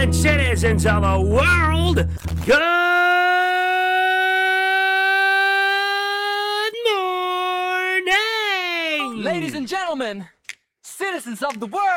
and citizens of the world, good morning! Ladies and gentlemen, citizens of the world.